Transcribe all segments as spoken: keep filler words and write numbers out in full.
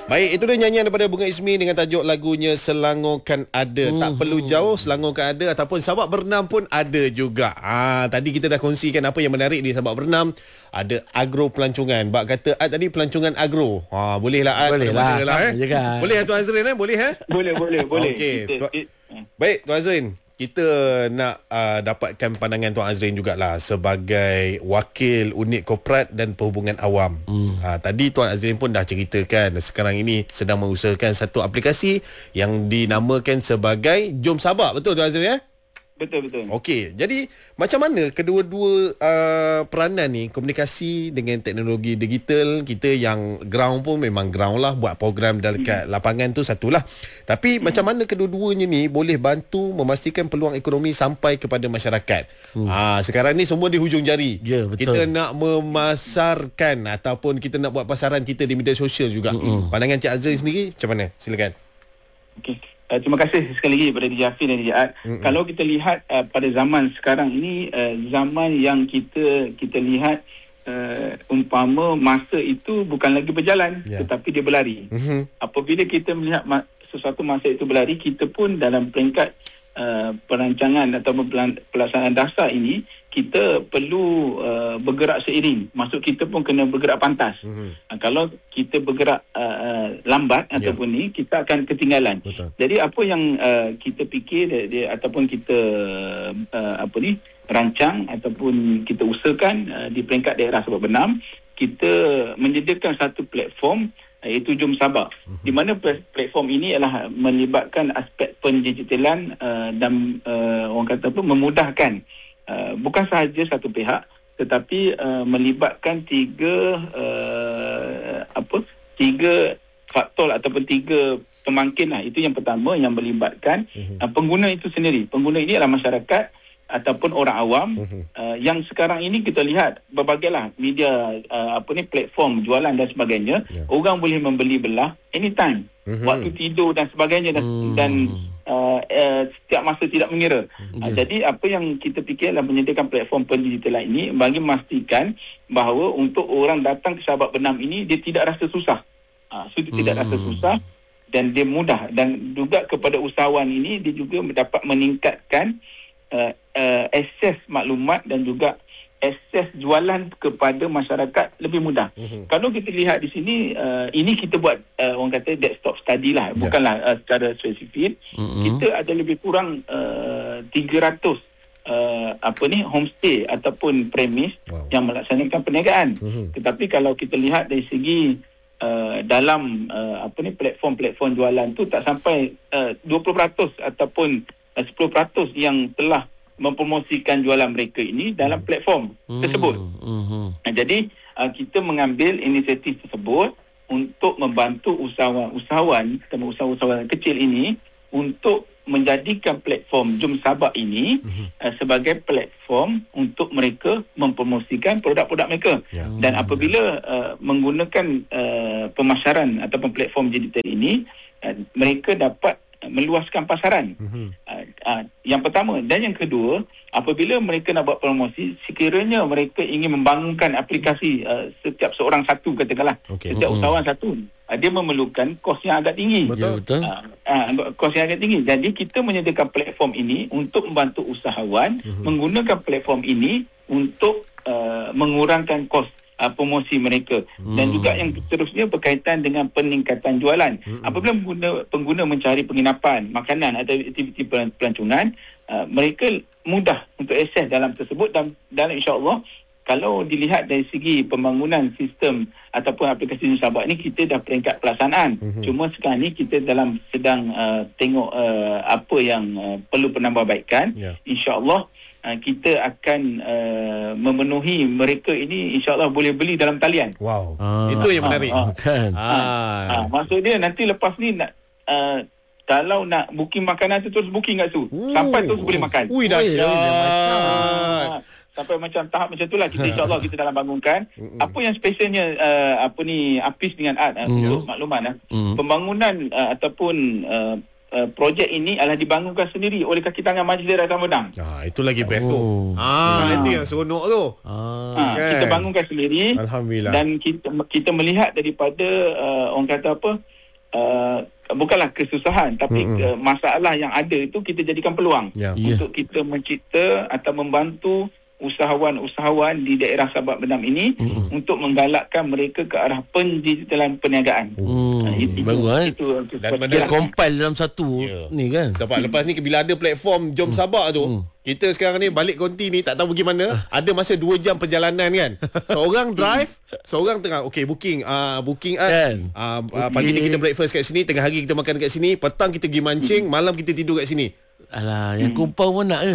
Baik, itu dia nyanyian daripada Bunga Ismi dengan tajuk lagunya Selangor Kan Ada. Hmm. Tak perlu jauh, Selangor Kan Ada, ataupun Sabak Bernam pun ada juga. Ah, tadi kita dah kongsikan apa yang menarik di Sabak Bernam. Ada agro pelancongan. Bak kata Ad tadi pelancongan agro. Ha, boleh lah Ad. Boleh lah, lah eh. kan. Boleh Tuan Azrin eh? Boleh eh? Boleh, boleh, boleh. Okey. Kita, Tuan, kita, baik Tuan Azrin. Kita nak uh, dapatkan pandangan Tuan Azrin jugalah sebagai wakil unit korporat dan perhubungan awam. Hmm. Uh, tadi Tuan Azrin pun dah ceritakan sekarang ini sedang mengusahakan satu aplikasi yang dinamakan sebagai Jom Sabak. Betul Tuan Azrin ya? Betul, betul. Okey, jadi macam mana kedua-dua uh, peranan ni komunikasi dengan teknologi digital? Kita yang ground pun memang ground lah, buat program dekat hmm. lapangan tu satulah. Tapi hmm. macam mana kedua-duanya ni boleh bantu memastikan peluang ekonomi sampai kepada masyarakat? Hmm. Ah, sekarang ni semua di hujung jari. Ya, betul. Kita nak memasarkan ataupun kita nak buat pasaran kita di media sosial juga. Hmm. Pandangan Cik Azrin sendiri macam mana? Silakan. Okey. Uh, terima kasih sekali lagi kepada D J Hafin dan D J Ad. Mm-hmm. Kalau kita lihat uh, pada zaman sekarang ini, uh, zaman yang kita kita lihat uh, umpama masa itu bukan lagi berjalan, yeah. tetapi dia berlari. Mm-hmm. Apabila kita melihat ma- sesuatu masa itu berlari, kita pun dalam peringkat uh, perancangan atau pelaksanaan dasar ini, kita perlu uh, bergerak seiring. Maksud kita pun kena bergerak pantas. Mm-hmm. Uh, kalau kita bergerak uh, uh, lambat yeah. ataupun ni, kita akan ketinggalan. Betul. Jadi apa yang uh, kita fikir dia, dia, ataupun kita uh, apa ni rancang ataupun kita usahakan uh, di peringkat daerah Sabak Bernam, kita menyediakan satu platform iaitu Jom Sabak. Mm-hmm. Di mana platform ini adalah melibatkan aspek pendigitalan uh, dan uh, orang kata apa memudahkan Uh, bukan sahaja satu pihak tetapi uh, melibatkan tiga uh, apa tiga faktor ataupun tiga pemangkin lah. Itu yang pertama yang melibatkan uh-huh. uh, pengguna itu sendiri. Pengguna ini adalah masyarakat ataupun orang awam uh-huh. uh, yang sekarang ini kita lihat berbagailah media uh, apa ni platform jualan dan sebagainya. Yeah. Orang boleh membeli belah anytime. Uh-huh. Waktu tidur dan sebagainya dan, uh-huh. dan Uh, uh, setiap masa tidak mengira. Yeah. Uh, jadi apa yang kita fikir adalah menyediakan platform pendigitalan ini bagi memastikan bahawa untuk orang datang ke Sabak Bernam ini dia tidak rasa susah. Uh, so dia hmm. tidak rasa susah dan dia mudah, dan juga kepada usahawan ini dia juga dapat meningkatkan uh, uh, akses maklumat dan juga akses jualan kepada masyarakat lebih mudah. Uh-huh. Kalau kita lihat di sini, uh, ini kita buat uh, orang kata desktop study lah, yeah. bukanlah uh, secara spesifik. Uh-huh. Kita ada lebih kurang uh, tiga ratus uh, apa ni homestay ataupun premis wow. yang melaksanakan perniagaan. Uh-huh. Tetapi kalau kita lihat dari segi uh, dalam uh, apa ni platform-platform jualan tu tak sampai uh, dua puluh peratus ataupun uh, sepuluh peratus yang telah mempromosikan jualan mereka ini dalam platform hmm. tersebut. Hmm. Nah, jadi uh, kita mengambil inisiatif tersebut untuk membantu usahawan-usahawan, terutama usahawan kecil ini untuk menjadikan platform Jom Sabak ini hmm. uh, sebagai platform untuk mereka mempromosikan produk-produk mereka. Ya. Dan apabila uh, menggunakan uh, pemasaran ataupun platform digital ini, uh, mereka dapat meluaskan pasaran. Uh-huh. Uh, uh, yang pertama dan yang kedua, apabila mereka nak buat promosi, sekiranya mereka ingin membangunkan aplikasi uh, setiap seorang satu katakanlah, okay. setiap uh-huh. usahawan satu, uh, dia memerlukan kos yang agak tinggi. Betul, betul. Uh, uh, kos yang agak tinggi. Jadi kita menyediakan platform ini untuk membantu usahawan uh-huh. menggunakan platform ini untuk uh, mengurangkan kos Uh, promosi mereka. Hmm. Dan juga yang seterusnya berkaitan dengan peningkatan jualan. Hmm. Apabila pengguna, pengguna mencari penginapan, makanan atau aktiviti pelancongan, uh, mereka mudah untuk akses dalam tersebut, dan dalam insya-Allah kalau dilihat dari segi pembangunan sistem ataupun aplikasi Jom Sabak ni, kita dah peringkat pelaksanaan. Hmm. Cuma sekarang ni kita dalam sedang uh, tengok uh, apa yang uh, perlu penambahbaikan. Yeah. Insya-Allah kita akan uh, memenuhi mereka ini, insya-Allah boleh beli dalam talian. Wow. Ah, itu yang menarik. Ah, kan. Ah. Ah. Ah, maksud dia nanti lepas ni nak uh, kalau nak booking makanan tu terus booking kat tu. Ooh. Sampai terus boleh makan. Ui dahsyat. Ah, sampai macam tahap macam itulah kita insya-Allah kita dalam bangunkan. Apa yang spesialnya uh, apa ni Apis dengan Ad uh, untuk makluman uh, pembangunan uh, ataupun uh, Uh, projek ini adalah dibangunkan sendiri oleh kaki tangan Majlis Daerah Sabak Bernam. Ah, itu lagi best oh. tu. Ah, itu yang seronok tu. Ah, kan? Kita bangunkan sendiri. Alhamdulillah. Dan kita kita melihat daripada uh, orang kata apa uh, bukanlah kesusahan, tapi mm-hmm. uh, masalah yang ada itu kita jadikan peluang yeah. untuk yeah. kita mencipta atau membantu usahawan-usahawan di daerah Sabak Bernam ini mm. untuk menggalakkan mereka ke arah pendigitalan perniagaan. Hmm. Uh, itu, bagus kan? Itu, itu, dan benda compile dalam satu yeah. ni kan. Sebab lepas ni bila ada platform Jom Sabak tu, mm. kita sekarang ni balik konti ni tak tahu pergi mana. Ada masa dua jam perjalanan kan. Seorang drive, seorang tengah okay booking uh, booking kan. Uh, uh, pagi ni kita breakfast kat sini, tengah hari kita makan kat sini, petang kita pergi mancing, mm. malam kita tidur kat sini. Alah, yang hmm. kumpau pun nak ke?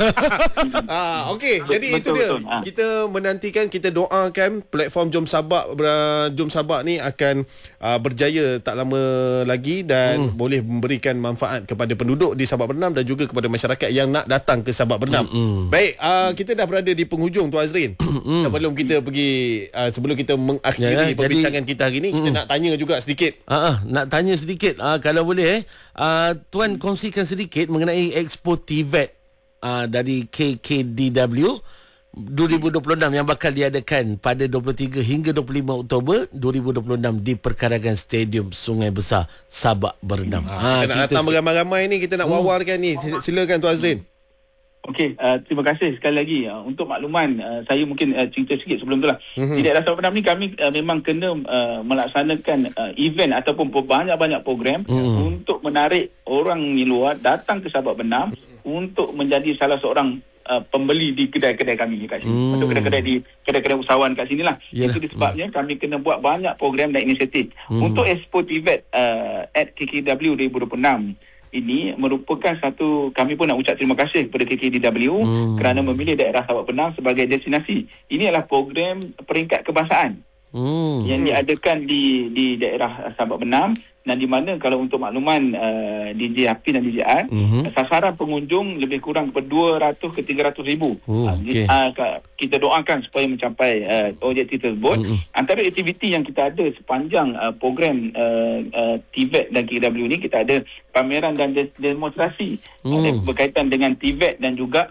ah, Okey, jadi betul, itu dia. Betul. Kita menantikan, kita doakan platform Jom Sabak uh, Jom Sabak ni akan uh, berjaya tak lama lagi dan hmm. boleh memberikan manfaat kepada penduduk di Sabak Bernam dan juga kepada masyarakat yang nak datang ke Sabak Bernam. Hmm. Baik, uh, kita dah berada di penghujung Tuan Azrin. Hmm. Sebelum kita pergi uh, sebelum kita mengakhiri ya, perbincangan jadi, kita hari ni, hmm. kita nak tanya juga sedikit. Ah, uh, uh, nak tanya sedikit uh, kalau boleh eh. Uh, Tuan kongsikan sedikit mengenai Expo T V E T uh, dari K K D W dua ribu dua puluh enam yang bakal diadakan pada dua puluh tiga hingga dua puluh lima Oktober dua ribu dua puluh enam di perkarangan Stadium Sungai Besar Sabak Bernam. Ha, kita ha, nak datang beramai-ramai ni, kita nak wawarkan ni. Silakan Tuan Azrin. Okey, uh, terima kasih sekali lagi uh, untuk makluman. Uh, saya mungkin uh, cerita sikit sebelum tu lah. Mm-hmm. Di daerah Sabak Bernam ni kami uh, memang kena uh, melaksanakan uh, event ataupun banyak-banyak program mm-hmm. untuk menarik orang di luar datang ke Sabak Bernam mm-hmm. untuk menjadi salah seorang uh, pembeli di kedai-kedai kami kat sini. Mm. Atau kedai-kedai di kedai-kedai usahawan kat sini lah. Yalah. Itu disebabnya mm. kami kena buat banyak program dan inisiatif. Mm. Untuk Expo T V E T uh, at K K D W dua ribu dua puluh enam ini merupakan satu, kami pun nak ucap terima kasih kepada K K D W hmm. kerana memilih daerah Sabak Bernam sebagai destinasi. Ini adalah program peringkat kebangsaan hmm. yang diadakan di di daerah Sabak Bernam, dan di mana kalau untuk makluman uh, D J Hafin dan D J Ad, mm-hmm. sasaran pengunjung lebih kurang kepada dua ratus ke tiga ratus ribu. Oh, uh, okay. uh, kita doakan supaya mencapai uh, objektif tersebut. Mm-hmm. Antara aktiviti yang kita ada sepanjang uh, program uh, uh, T V E T dan K K D W ni, kita ada pameran dan demonstrasi mm. uh, berkaitan dengan T V E T dan juga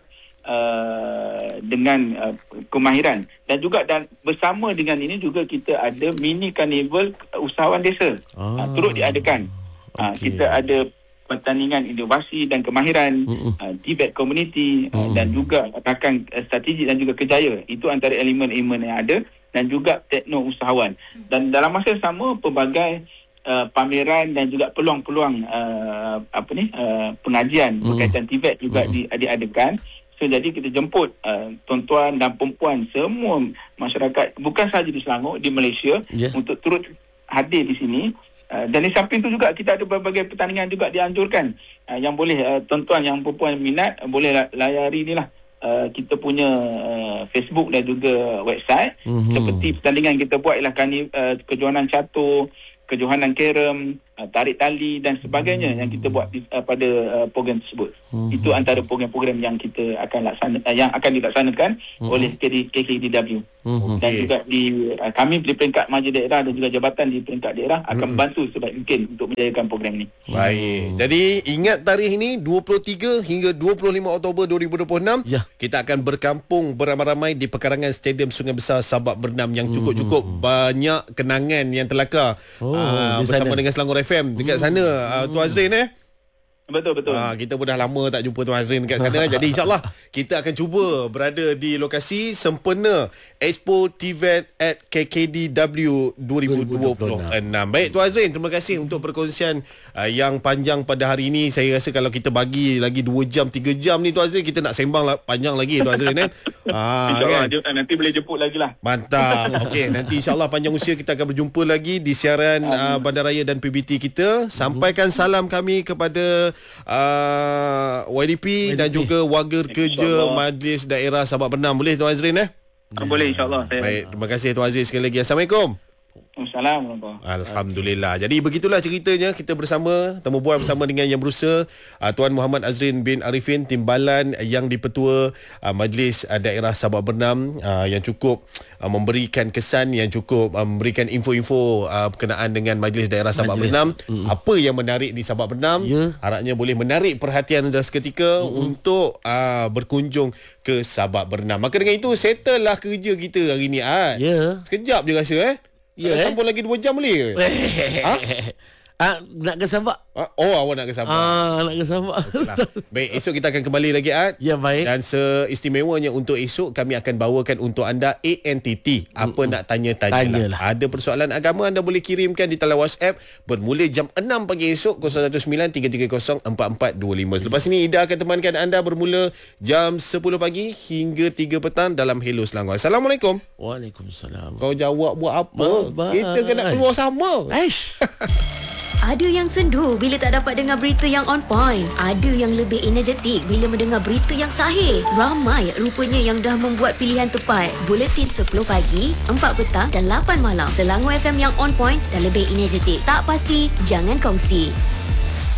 Uh, dengan uh, kemahiran, dan juga dan bersama dengan ini juga kita ada mini karnival usahawan desa ah, uh, turut diadakan. Okay. Uh, kita ada pertandingan inovasi dan kemahiran, uh, T V E T community uh, dan juga rakan uh, strategi dan juga kejaya. Itu antara elemen-elemen yang ada, dan juga tekno usahawan. Dan dalam masa yang sama, pelbagai uh, pameran dan juga peluang-peluang uh, apa ni uh, pengajian mm. berkaitan T V E T juga mm. di, diadakan. So, jadi kita jemput uh, tuan-tuan dan perempuan semua masyarakat, bukan sahaja di Selangor, di Malaysia, yeah. untuk turut hadir di sini. Uh, dan di samping itu juga kita ada berbagai pertandingan juga dianjurkan. Uh, yang boleh uh, tuan-tuan yang perempuan minat, uh, boleh layari inilah uh, kita punya uh, Facebook dan juga website. Mm-hmm. Seperti pertandingan kita buat ialah kani, uh, kejohanan catur, kejohanan kerem, uh, tarik tali dan sebagainya hmm. yang kita buat di, uh, pada uh, program tersebut. Hmm. Itu antara program-program yang kita akan laksana, uh, yang akan dilaksanakan hmm. oleh K K D W. Hmm. Dan okay. juga di uh, kami di peringkat majlis daerah dan juga jabatan di peringkat daerah akan hmm. membantu sebaik mungkin untuk menjayakan program ini. Baik. Hmm. Jadi ingat tarikh ini dua puluh tiga hingga dua puluh lima Oktober dua ribu dua puluh enam ya. Kita akan berkampung beramai-ramai di perkarangan Stadium Sungai Besar Sabak Bernam yang cukup-cukup hmm. banyak kenangan yang terlakar. Oh. Uh, bersama sana. Dengan Selangor F M dekat hmm. sana uh, Tuan Azrin eh. Betul betul. Ha, kita pun dah lama tak jumpa Tuan Azrin dekat sana. Jadi insyaAllah kita akan cuba berada di lokasi sempena Expo T V E T at K K D W dua ribu dua puluh enam. Baik Tuan Azrin, terima kasih untuk perkongsian uh, yang panjang pada hari ini. Saya rasa kalau kita bagi lagi dua jam tiga jam ni Tuan Azrin, kita nak sembang lah, panjang lagi Tuan Azrin kan. Ha, InsyaAllah kan? Nanti boleh jemput lagi lah. Mantap. Okey, nanti insyaAllah panjang usia kita akan berjumpa lagi di siaran uh, Bandaraya dan P B T kita. Sampaikan salam kami kepada Uh, Y D P, Y D P dan juga warga kerja Majlis Daerah Sabak Bernam. Boleh Tuan Azrin eh? Boleh insyaAllah. Baik, terima kasih Tuan Azrin sekali lagi. Assalamualaikum. Assalamualaikum. Alhamdulillah. Jadi begitulah ceritanya, kita bersama temu bual bersama dengan Yang Berusaha uh, Tuan Muhammad Azrin bin Arifin, Timbalan Yang Dipertua uh, Majlis uh, Daerah Sabak Bernam, uh, yang cukup uh, memberikan kesan, yang cukup uh, memberikan info-info uh, berkenaan dengan Majlis Daerah Sabak Majlis. Bernam. Mm. Apa yang menarik di Sabak Bernam, yeah. harapnya boleh menarik perhatian anda seketika mm. untuk uh, berkunjung ke Sabak Bernam. Maka dengan itu settle lah kerja kita hari ni. Ah. Yeah. Sekejap je rasa eh. Ya, eh? Sambung lagi dua jam boleh ke? Ha? Ah, nak ke Sabak? Ah, oh, awak nak ke Sabah. Ah, nak ke Sabak. Lah. Baik, esok kita akan kembali lagi, Ad. Ya, baik. Dan seistimewanya untuk esok, kami akan bawakan untuk anda A N T T. Apa Mm-mm. nak tanya-tanya Tanyalah. lah. Ada persoalan agama, anda boleh kirimkan di talian WhatsApp bermula jam enam pagi esok, kosong satu sembilan tiga tiga kosong empat empat dua lima. Selepas ini, Ida akan temankan anda bermula jam sepuluh pagi hingga tiga petang dalam Hello Selangor. Assalamualaikum. Waalaikumsalam. Kau jawab buat apa? Bye-bye. Kita kena keluar sama. Aish. Ada yang sendu bila tak dapat dengar berita yang on point. Ada yang lebih energetik bila mendengar berita yang sahih. Ramai rupanya yang dah membuat pilihan tepat. Buletin sepuluh pagi, empat petang dan lapan malam. Selangor F M yang on point dan lebih energetik. Tak pasti, jangan kongsi.